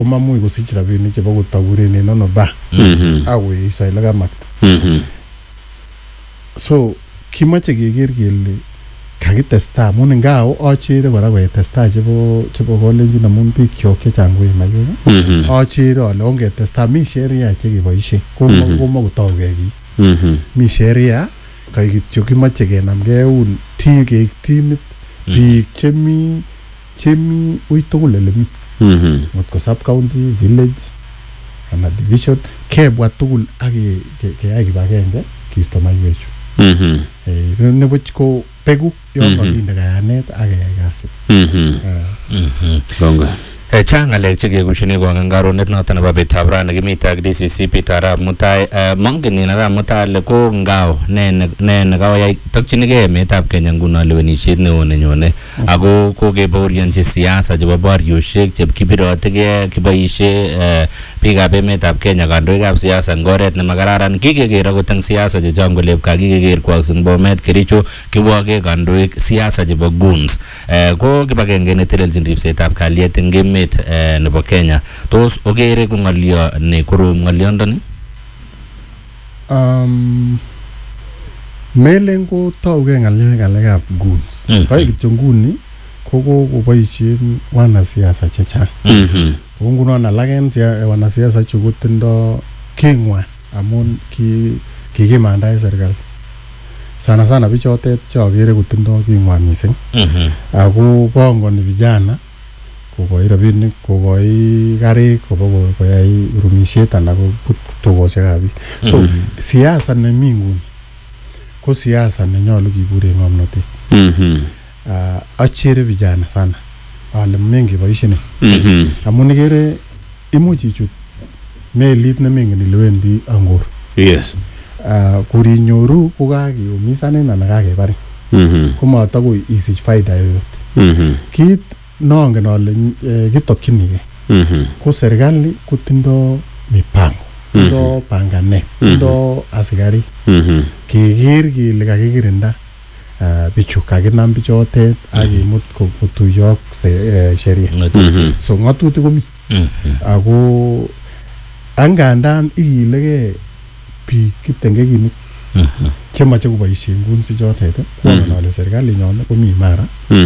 komamuch kosich rabinik chebo kotaguren en ono ba awe isaile kamakta so kimache keger kele kakitesta amun ngao achere kora koetesta chebo college amun biik kyok chechang ko mayok achere ale ongetesta mi sheria chekeboishe komo kotauge ki mi sheria kai kityo kimache kenamge eun timit biik chemi ui tugul ele mi ngotko sub county village ana division kebwa tugul ak keyai kibagenge kisto maywechu nebo ko pegu yon kakinde kayanet ak keyai kasit chang ngalek chekekushini kongangarunet noton nebo betab rani kimite ak DCC Peter Arap Mutai mongen Arap Mutai ale ko ngao ne nekawayai tokchinigei emetab Kenya nguno lewenisiet neo nenyone ako kokebaorionchi siasa chebo borioshek chekibirotege kiboishe biikab emetab Kenya kandoikab siasa eng oret nemakararan kikeker akot eng siasa chechang kole kakikeker kwaksing Bomet Kericho kiwoke kandoik siasa chebo goons ko kibagenge netelelchin ripsetab kalyet eng emet nebo Kenya tos ogere ko ngalyo ne korom ngalyondoni melen ko tauge ngalekab goons kai kityo nguni kokoboisien wanasiasa chechang ngunon alak en wanasiasa chu kotindo kingwan amun kikimandae serikali sana bichotet chokere kotindo kingwan mising ako pongoni vijana kokoi rabinik kokoi karik koyai rumisiet anan ko tugoshekab biik so siasa nemi nguni ko siasa nenyolu kibur en ng'omnotet achere vijana sana ale mengi boisien amun ikere imuch ichut melit nemengen ile wendi angor yes kurinyoru ko kakeumisanin anan kakebarin komatakoi isich faida yoyote kit nongen ale kitokchinigei ko serikali kotindo mipango tindo panganet tindo askarik keker kele kakikirinda bichu kakinam bichotet akimut kotuyo sheria so ng'atutik komi ako angandan ikilegei biik kiptengekinik chemache koboisien ngunsi chotet koangen ale serikali nyone komi imara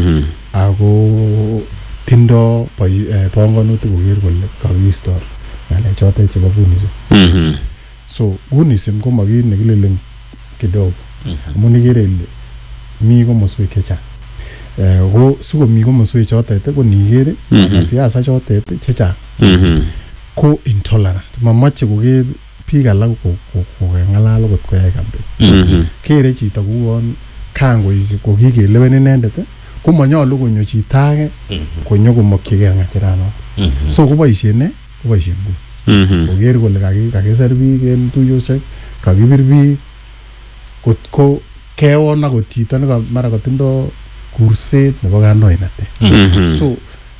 ako tindo panganutik koker kole kakiisto ng'alek chotet chebo gunism so gunism ko makit nekilelen kidogo amun ikere ile mi komoswek chechang ko sikomi komoswek chotet ko nikere siasa chotet chechang ko intolerant mamache koker biik alak kokeng'alal akot koyai campaign kere chito kouon kangoik kokikelewen inendet komanyolu konyo chito age konyo komokyigei ng'acherano so koboisien guns koker kole kakiser biik en tuyoshek kakibir biik kotko kewon akot chito ne mara kotindo kurset nebo kandoinatet so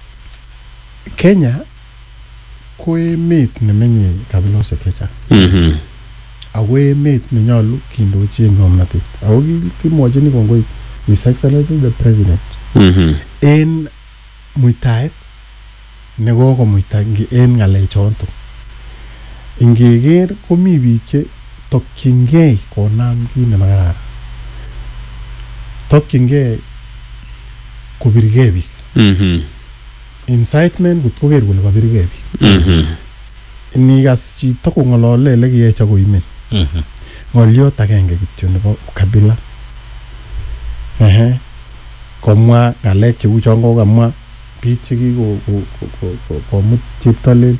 Kenya ko emet nemenye kabilosiek chechang ako emet nenyolu kindochi en ng'omnotet ako kimwochini kongoi His Excellency the President en muitaet nekokomuita en ng'alek choton ingeker komi biik che tokchingei konam kit nemakararan tokchingei kobirgei biik incitement kot koker kole kabirgei biik inikas chito kong'olole ele kiyecha koimen ng'olyot agenge kityo nebo kabila komwa ng'alek cheu chon kokamwa biik chekikomut cheptolel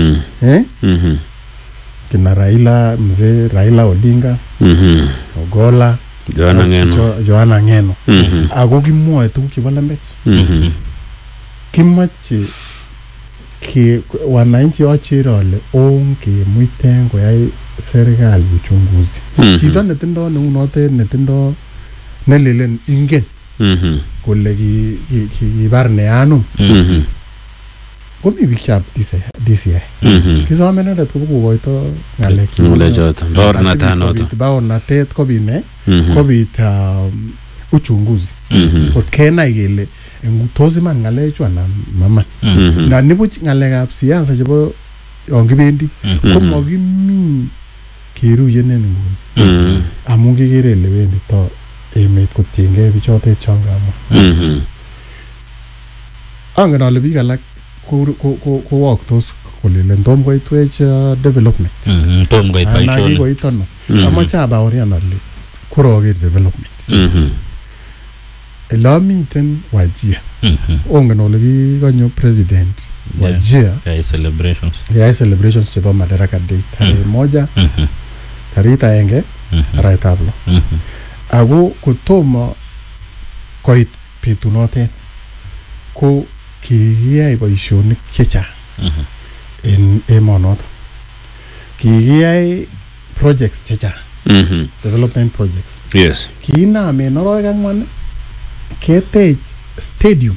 kina mzee Raila Odinga Ogolla Joanna Ngeno ako kimwoe tuguk chebo lembech kimache wananchi achere ale ongemuiten koyai serikali uchunguzi chito netindo neunotet netindo nelelen ingen kole kibar neanum komi biikab DCI kisome inendet kokokoito ng'alek choton baornatet kobit uchunguzi kot kenai kele tos iman ngalechu anan maman na nibuch ngalekab siasa chebo yon kibendi ko makimi keruyen en nguni amun kikere ele wendito emet kotiengei bichotet changamwa angen ale biik alak kowoktos kolelen tom koitwech development tom koit boisionik koit ano amache abaorian ale koroker development elamiten Wajir ongen ole kikonyo president Wajir kayai celebrations chebo Madaraka Day tarehe 1 tarehe 1 arawetab lo ako kotomo koit betunotet ko kikiyai boisionik chechang en emonoto kikiyai projects chechang development projects yes kiinam en arawek 4 ketech stadium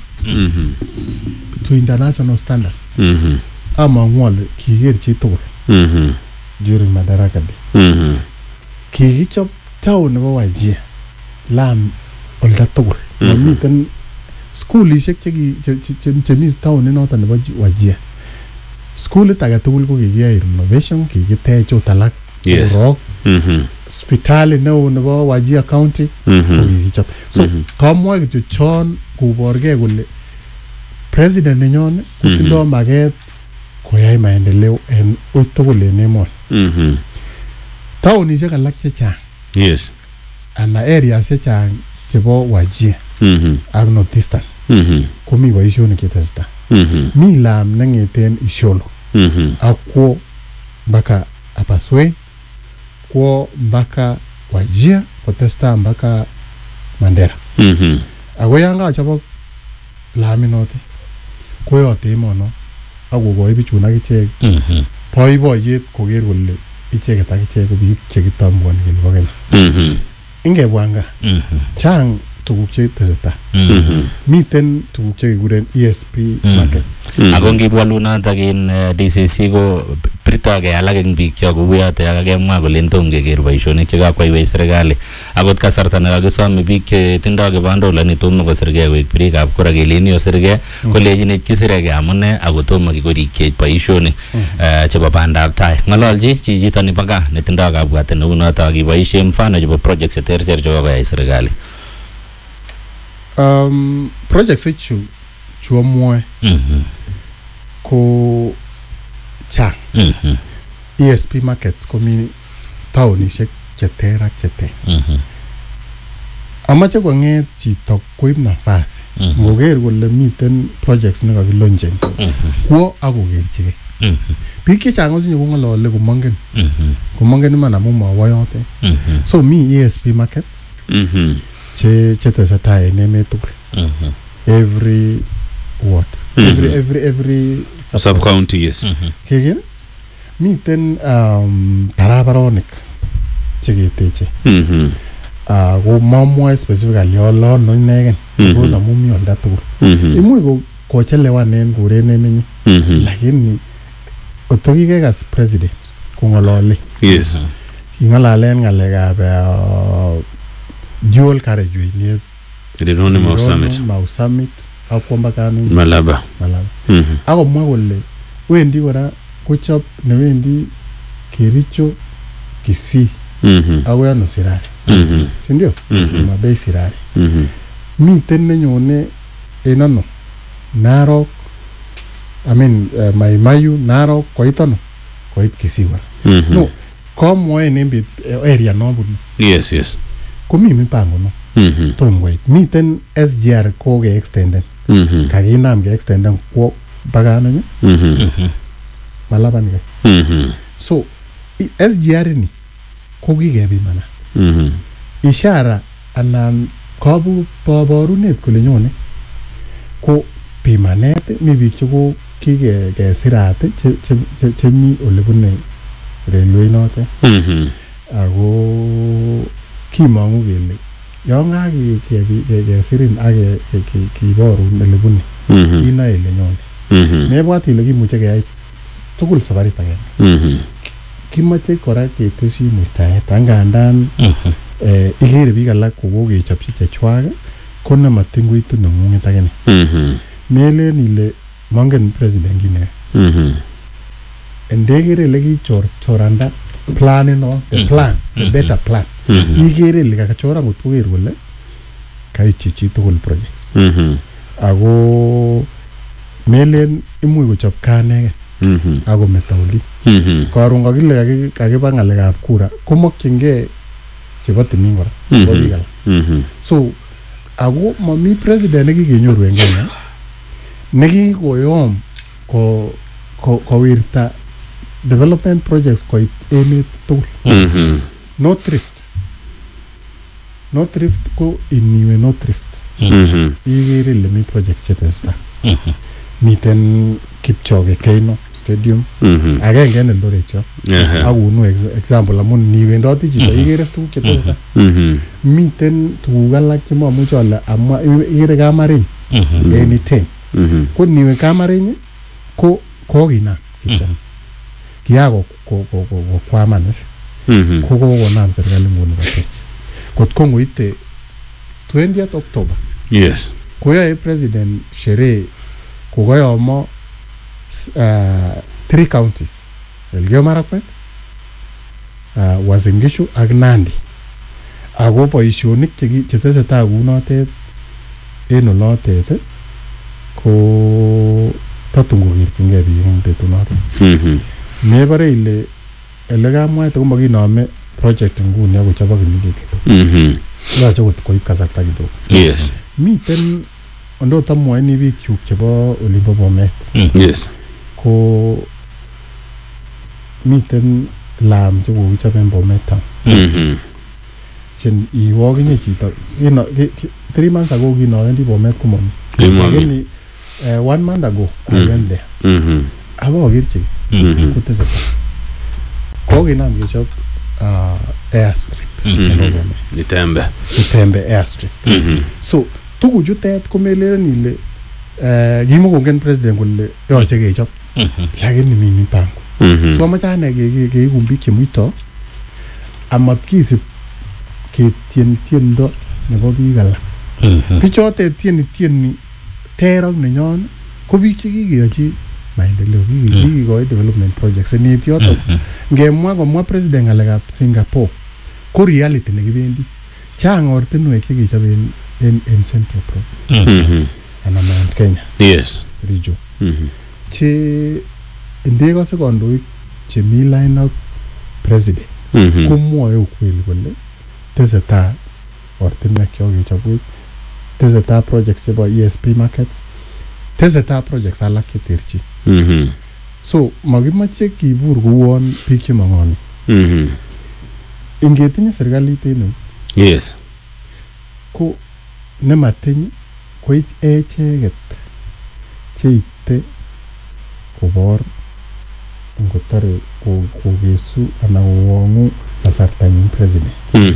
to international standards amang'u ale kiker chitugul during Madaraka Day kikichop town nebo Wajir lam olda tugul mamiten schoolishek chemi town inoto nebo Wajir schoolit age tugul ko kikiyai renovation kikitech ot alak rock hospitali neo nebo Wajir County ko kikichop so kamwa kityo chon koborgei kole president nenyon kotindoi maket koyai maendeleo en tugul en emoni taonishek alak chechang yes ana areas chechang chebo Wajir ak Northeastern komi boisionik chetestai mi lam nengeten Isiolo akwo mpaka Apaswe kwo mpaka Wajir kotestai mpaka Mandera ako yan kachobok laminoto koyote emono akokoi bichun akichek boiboiyet koker kole icheket akichek ko biik chekitambuani nebo Kenya ingebwanga chang tuguk chetesetai miten tuguk chekikuren ESP markets ako ngibwalunotok in DCC ko birtoge alak eng biik chok kouyote akakemwa kole tom keker boisionik chekakwaiwech serikali akot kasarta nekakisome biik chetindoi kibandolani tomo kosirgei koek birikab kura kelen osirgei kolechinech kisiregei amune akotomo kikorikchech boisionik chebo bandab tai ng'ololchi chichito nibo gaa netindoi kabwatet neunoto akiboisie mfano chebo projects cheterter chebo koyai serikali projects chu amwoe ko chang ESP markets komi taonishek cheter ak cheter amache kong'et chito koib nafasi ngoker kole miten projects nekakilonchen kwo akokerchigei biik chechang osinye kong'olole komongen iman amu mawo yote so mi ESP markets chetesetai en emet tugul every ward every sub county yes kegen miten barabaronik cheketeche ko mamwoe specifically olono inegen because amu mi olda tugul imuch kochelewan en kuret nemenye lakini otokikekas president kong'olole yes king'alalen ng'alekab dual carriageway ni Rironi Mau Summit akwo mpaka Malaba akomwa kole wendi kora kochop newendi Kericho Kisii akoi ano Sirari sindio mabei Sirari miten nenyone en ano Narok Maimayu Narok koit ano koit Kisii kora no komwoe en area nobunu yes komi mipango no tom koit miten SGR ko ke extenden kakinam ke extenden kwo mpaka ano Malaban ke so SGR ni ko kikebimana ishara anan kaborunet kole nyone ko pimanet mi biik cheko kikesirat chemi ole bune railway note ako kimong'u kele yon kakesirin ak kiborun ole bune inoe ile nyone mebwat ile kimuche keyai tugul sabarit agenge kimoche kora ketesyi muitaet angandan ikere biik alak kokokechopchi chechwak ko nematinguitu neng'ung'et akine melen ile mongen president gine ndegere ile kichoranda plan ino the better plan igere ile kakachora ngot koker kole kaichi chi tugul projects ako melen imuch kochop kanege ako meta oli karon kakile kakiba ngalekab kura komokyingei chebo timin kora chebo biik alak so ako mami president nekikenyoru en Kenya nekikoyom kowirta development projects koit emet tugul no thrift ko iniwe no thrift igere ile mi projects chetesta miten Kipchoge Keino Stadium agenge en Eldoret akunu example amun niwendoti chito igere tuguk chetesta miten tuguk alak chemamuche ale amwa igere Kamareny anything ko niwe Kamareny ko kokinam kichon kiago kwaman ko kokonam serikali nguni kotech kot ko ngoite 20th October yes koyoe president sherehe kokoyomo 3 counties Elgeyo Marakwet Uasin Gishu ak Nandi ako boisionik chetesetai kunotet en olotet ko tatun kokerchingei biik en betunotet mebare ile ele kamwaite komakinome project nguni akochobok immediately yoche koib kasarta kidogo yes miten ndo tamwaini biik chuk chebo olimbo Bomet yes ko miten lam che kokichop en Bomet town chen iwoginye chito 3 months ago kinowendi Bomet komami lakini 1 month ago I went there abokerchi kotesetai kokinam kechop airstrip Itembe airstrip so tukuchutet komelelen ile kimokongen president kole yoche kechop lakini mi mipango so amache ane keikun biik chemuito amatkisib ketien tiendo nebo biik alak bichotet tieni ter ak nenyon ko biik chekikeyochi maendeleo kikikoi development projects en yoto komwa president ngalekab Singapore ko reality nekibendi chang ortinwek chekichop en Central Province anan Mount Kenya yes region che ndekose kandoik chemi line up president komwoe ukweli kole tesetai ortinwek chokechop tesetai projects chebo ESP markets tesetai projects alak cheterchin so makimache kibur kouon biik chemang'oni ingetinye serikalit en yes ko nematinye ko echeket cheite kobor ngotore kokesu anan kowong'u kasartanyin president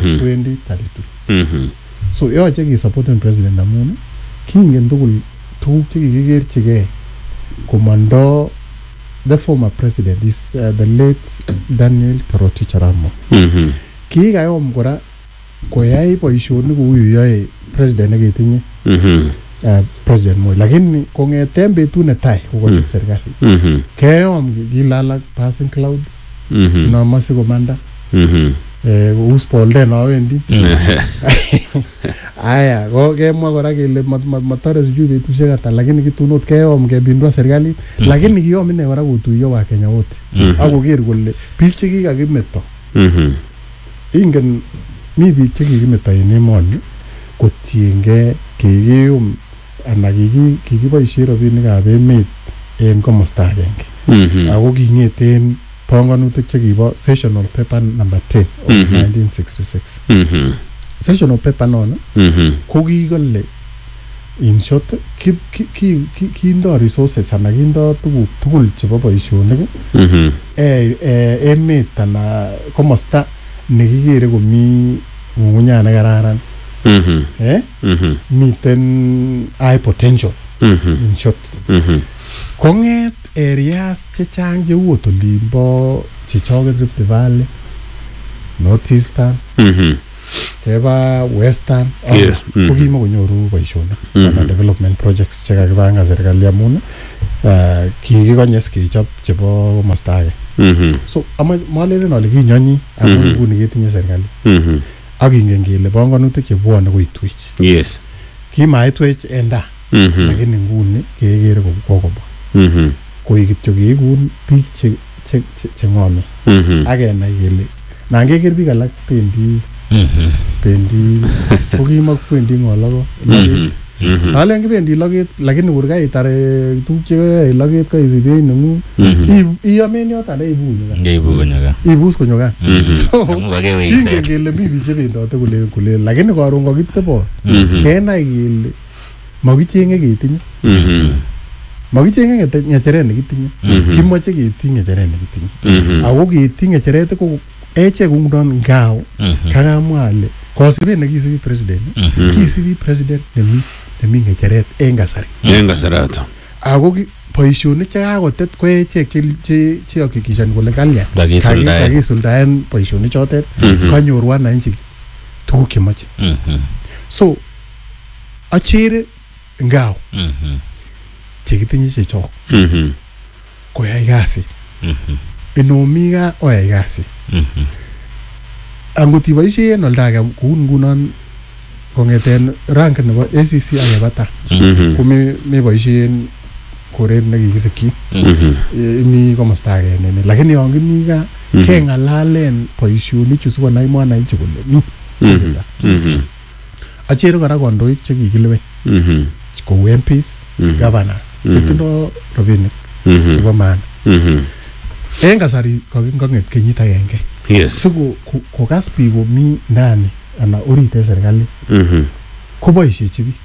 2032 so yoche kisupporten president amun kingen tugul tuguk chekikikerchigei komondo the former president is the late Daniel Toroitich arap Moi kikayom kora koyai boisionik kou yoe president neketinye president Moi lakini kong'eten betut netai kokochut serikali keyom kilal passing cloud nomose komanda uspolde nawendi aya ko kemwa kora kele matare sijui betusiek ata lakini kitunot keyom kebindua serikalit lakini kiyom ine kora kotuiyo wa Kenya wote akoker kole biik chekikakimeto ingen mi biik chekikimeto en emoni kotiengei kikiyum anan kikiboisien rabinikab emet en komosta agenge ako king'eten panganutik chekibo sessional paper number 10 of 1966 sessional paper nono ko kikole in short kindo resources anan kindo tuguk tugul chebo boisionik emet anan komosta nekikere komi ng'ung'unyat nekararan miten high potential in short kong'et areas chechang cheu ot olimbo chechoket Rift Valley North Eastern keba Western Yes. ko kimakonyoru boisionik development projects chekakipanga serikali amun kikikonye kechop chebo komosta age. So malelen ale kinyonyi amun nguni ketinye serikali ak ingen kele panganutik chebwone koitwech. Yes. Kimaitwech enda lakini nguni kekere kokobwa. Koi kityo keikun biik che ng'ome akenai kele nangeker biik alak bendi ko kimakwendi ng'oloko alen kibendi loget lakini kur kaitare tuguk chekoyoe loget kaisibei neng'ung iyomen yoton ibu konyo gaa so kingen kele mi biik chebendote kole lakini karon kakitebo kenai kele makichenge ketinye makichenge ng'echeret nekitinye kimoche ketiny ng'echeret nekitinye ako ketiny ng'echeret ko echek kung'unon ngao kakamwa ale kosibet nekisibi president kisibi president nemi ng'echeret en kasarato ako boisionik chekakotet ko echek chehakikishani kole kalya kakisuldaen boisionik chotet kanyor wananchi tuguk chemoche so achere ngao chekitinye chechok koyai kasit inomi gaa oyai kasit angot iboisien oldage kou ngunon kong'eten rank nebo ACC akebata ko meboisien koret nekikisikyi imi komosta age neme lakini yon kimi gaa keng'alalen boisionichu sikonai mwananchi kole mi achere kora kandoik chekikilewen kou MPs governors kotindoo rabinik chebo maana en kasari kaking'et kenyit agenge siko kokas biik komi ndani ana orit en serikali koboisiechi biik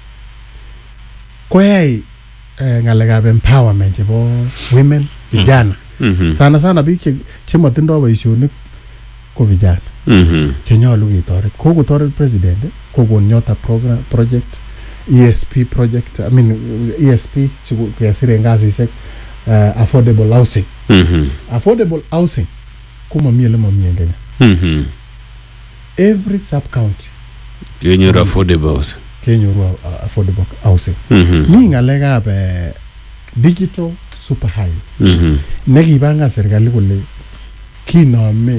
koyai ng'alekab empowerment chebo women vijana sana biik chematindoo boisionik ko vijana chenyolu ketoret kokotoret president kokon nyota program project ESP project ESP kesiren kasisiek affordable housing affordable housing ko mami ele mami en Kenya every sub county kenyoru affordable housing mi ng'alekab digital super highway nekipangan serikali kole kinome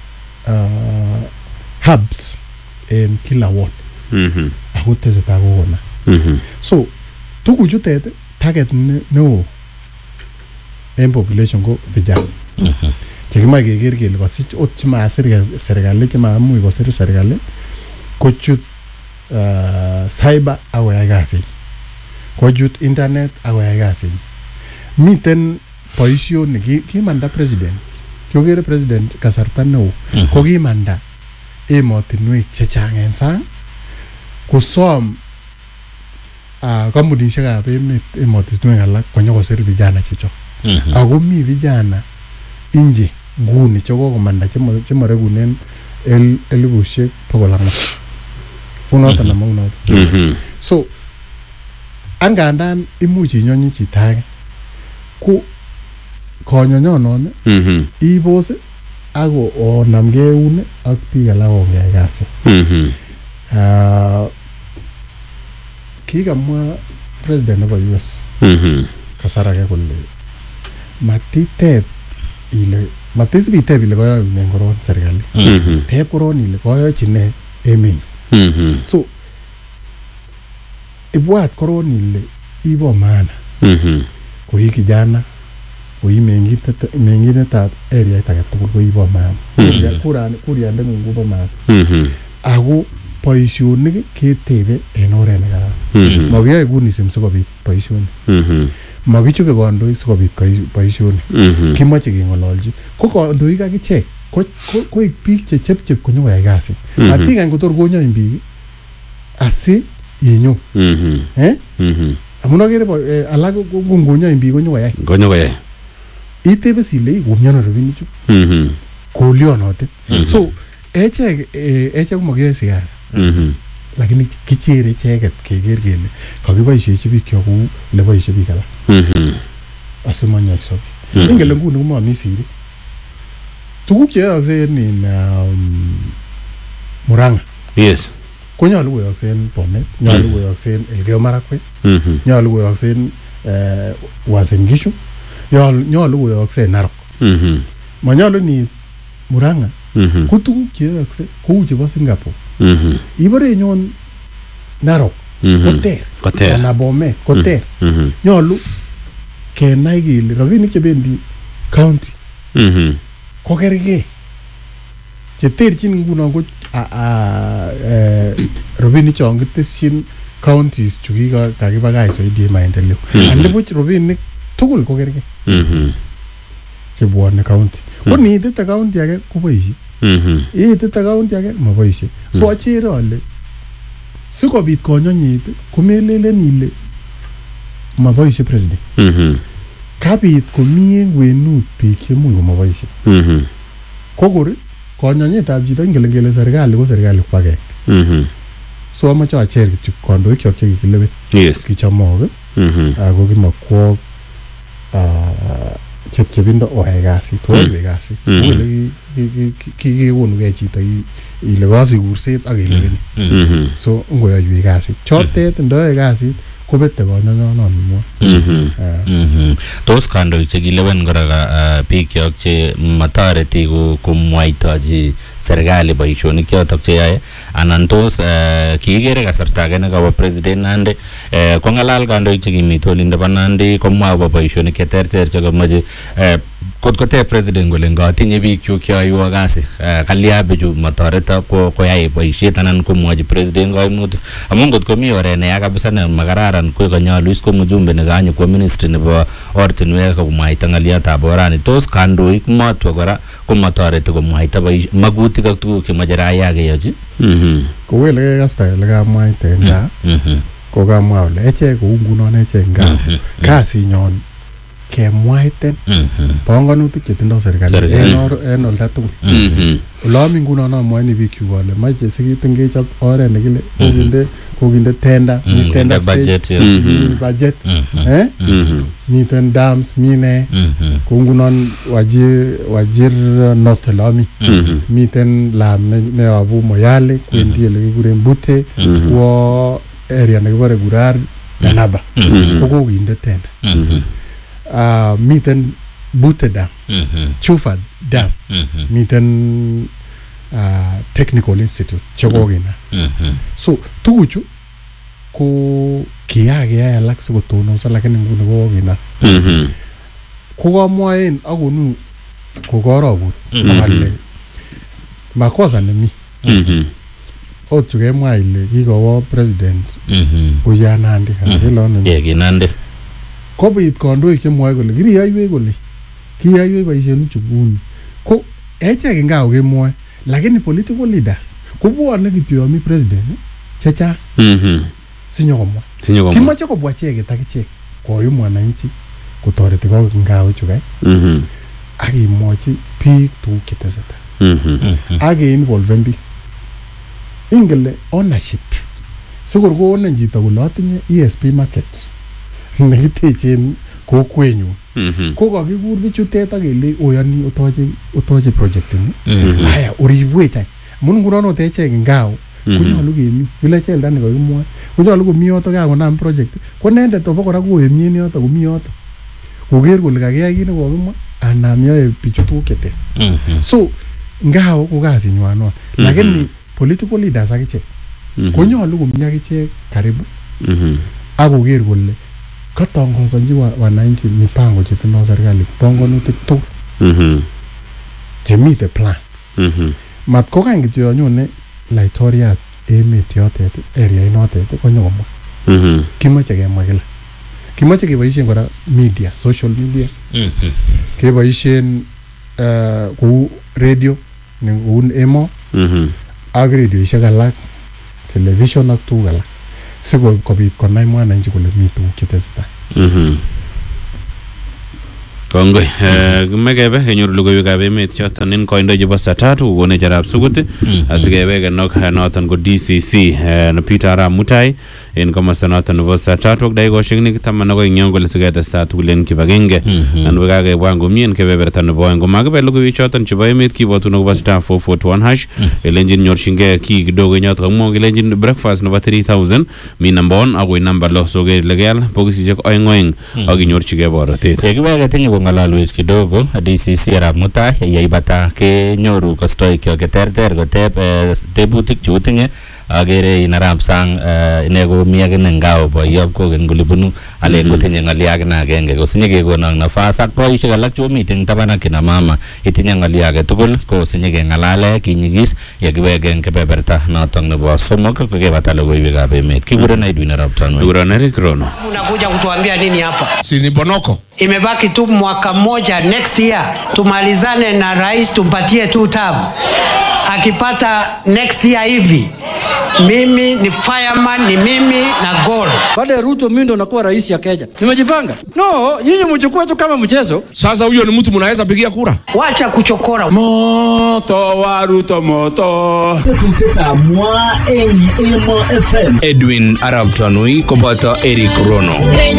hubs en kila ward ako tesetai kokona so tukuchutet target neo en population ko vijana chekimoe keker kele kosich ot chemasir serikali chemamuch kosir serikali kochut cyber akoyai kasit kochut internet akoyai kasit miten boisionik kimanda president kiokere president kasarta neo ko kimanda emotinwek chechang en sang kosom kampunishekab emet emotinwek alak konyokosir vijana chechok ako mi vijana inje nguni chekokomanda chemarekunen 400,000 kunoton among noton so angandan imuch inyonyi chito age ko konyonyonon ibos ako onamge eun ak biik alak ongeyai kasit kikamwa president nebo US kasar age kole matiteb ile koyoe ne koron serikali teb koron ile koyochi ne emet so ibwat koron ile ibo maana koi kijana koi mengindetab area age tugul ko ibo maana kuryandeng'ung kobo maana ako boisionik ketebe en oret nekararan makiyoe kunisem sikobit boisionik makichobe kandoik sikobit boisionik kimoche keng'ololji ko kandoik akichek koik biik chechepchep konyokoyai kasit matikany kotor konyoin biik asi inyo amun akere alak kongonyoin biik konyokoyai itebe sile ikumiono rabinichu kolionotet so echek komakiyoe sigara lakini kichere icheket keker kele kakiboisiechi biik kyok kou leboisie biik alak asimanyoiso biik ingele nguni komomi sirik tuguk cheyookse en Murang'a Yes. Konyalu koyokse en Bomet, nyalu koyokse en Elgeyo Marakwet, nyalu koyokse en Uasin Gishu, nyalu koyokse en Narok. Manyalu ni Murang'a, ko tuguk cheyookse kou chebo Singapore. Ibore nyon Narok, koter. Ana Bomet, koter. Nyalu kenai kele rabinik chebendi county ko kergei. Cheterchin nguno ko rabinik chon kitesyin counties chu kakibakach soidi maendeleo. Anibuch rabinik tugul ko kergei. Chebwone county. Ko niitite county age koboisie. Iitite county age moboisie. So achere ale sikobit konyonyit komelelen ile maboisie president. Kabit komie wenut biik chemuch komaboisie. Kokor konyonyetab chito ngele serikali ko serikali kwake. So amache acher kityo kandoik chok chekikilewen. Yes. Kichomok ako kimakwok chepchebindo oai kasit, oai kasit. Kole kikekonugei chito ile kasi kurset ak ileweni. So ngoyoiwei kasit. Chotet ndoyoe kasit kobete konyonyonon mwa. Tos kandoik chekilewen kora biik chok che matoreti komwaitochi serikali boisionik chotok cheyoe anan tos kikere kasarta age nekabo president Nandi kong'alal kandoik chekimite olinde bo Nandi komwa akobo boisionik cheterter chekomoche kotkoteeb president kole ngatinye biik chuk cheyoiwo kasi kalya bichu matoreto koyai boisiet anan komwochi president koimutik amun ngotko mi oret neya kabisa ne makararan ko kanyolu is ko mjumbe nekanyo kwa ministry nebo ortinwek komwaita ng'aliotab orani tos kandoik motwo kora komatoreti komwaita magutik ak tuguk chemoche raia keyochi. Kou ele kasta ele kamwaita en gaa ko kamwa ole echek kou ngunon echek gaa kasinyon kemwaiten panganutik chetindoi serikali en olda tugul. Olami ngunon amwaini biik chuk ale mache sikitin kechop oret nekile kokinde tender, budget, miten dams, mine, kou ngunon Wajir North Olami, miten lam neyobu Moyale, kwendi ele kikuren Bute, wo area nekibore Gurar, Danaba, ko kokinde tender. Miten Bute Dam, Chufa Dam, miten Technical Institute, chekokina. So, tuguchu ko kiyakiyai alak sikotonoso lakini nguni kokokina. Kokamwaen akonu kokorokut ale makosa nemi. Ot chukemwa ile kikowo president Uya Nandi Nandi. Kobit kandoik chemwoe kole kiriyoiwei kole kiyoiwei boisionik chukuni ko echek ingao kemwoe lakini political leaders kobwone kityo yomi president chechang sinyokomwa kimache kobwa icheket akichek koyum mwananchi kotoreti ko ngao chukai akimwochi biik tuguk chetesetai akeinvolven biik ingele ownership sikor koonen chito kole atinye ESP market nekitechen kokwenyun ko kakikur bichutet akele oyoni otoche project ni haya uribwech any mun ngunon otechek ngao konyolu kemi vile chelda nekakimwoe konyolu komi yoto kakonam project ko nendet obo kora koyemien yoto komi yoto koker kole kakiyai kit nekokimwa anan yoe bichu tuguk cheter so ngao ko kasinywan non lakini political leaders akichek konyolu komi akichek karibu akoker kole katongozonji wananchi mipango chetindoi serikali panganutik tugul chemite plan mat kokany kityo yonyone laitoriat emet yotet area inotet konyokomwa kimoche kemwa kila kimoche keboisien kora media social media keboisien kou radio kou emo ak radioisiek alak television ak tuguk alak sikobit konai mwananchi kole mi tuguk chetesetai. Kongoi kimekebe kenyoru logoiwekab emet choton en koindo chebo saa 3 kokonech arap Sugut asikebe kenok noton ko DCC Peter Arap Mutai en komasta noton nebo saa 3 ak dakikoshek nekit 10 akoi ng'yon kole siketestai tugul en kibagenge anan kakebwan komie en kebeberta nebo oeng komakibel logoiwek choton chebo emet kibotun akobo star 441# elenjin nyorchingei ki kidogo nyoto kamwa kelenjin breakfast nebo 3000 mi number 1 akoi number 6 so legal bokisishek 2 ak inyorchigei borotet yekiweke tinye kong'alalwech kidogo DCC arap mutai yeibata kenyoru kostoik kyok keterter koteb tebutik chu tinye agere inarap sang ine ko mi akine ngao boyob kogen kulibunu ale ngotinye ngali akine agenge kosinye kekonang nafas ak boisiek alak chu miten taban ak kina mama itinye ngali age tugul kosinye kengalale kinyigis yekiweke en kebeberta noton nebo somok kokebata logoiwekab emet kikuren Edwin arap Tanui kikuren Eric Rono. Unakuja kutuambia nini hapa? Si ni Bonoko. Imebaki tu mwaka mmoja, next year tumalizane na rais, tumpatie tu term. Akipata next year hivi, mimi ni fireman, ni mimi na goal. Baada ya Ruto mimi ndo nakuwa rais ya Kenya. Nimejipanga. No, nyinyi mchukue tu kama mchezo. Sasa huyo ni mtu mnaweza pigia kura. Wacha kuchokora. Moto wa Ruto moto. Tutamwa Emo FM. Edwin arap Tanui koboto Eric Rono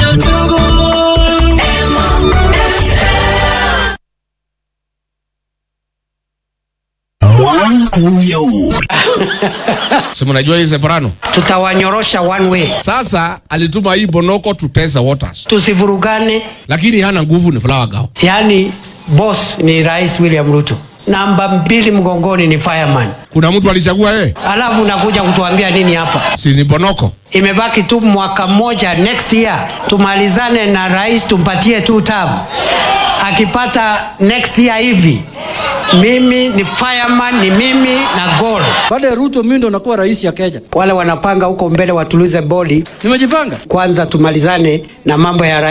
Si mnajua hii Separano? Tutawanyorosha one way. Sasa alituma hii Bonoko to test the waters. Tusivurugane. Lakini hana nguvu ni Flower Girl. Yani boss ni Rais William Ruto. Namba 2 mgongoni ni fireman. Kuna mtu alichagua yeye? Alafu unakuja kutuambia nini hapa? Si ni Bonoko. Imebaki tu mwaka mmoja, next year tumalizane na rais, tumpatie tu term. Akipata next year hivi, mimi ni fireman, ni mimi na goal. Baada ya Ruto mimi ndo nakuwa rais ya Kenya. Wale wanapanga huko mbele watulize boli. Nimejipanga. Kwanza tumalizane na mambo ya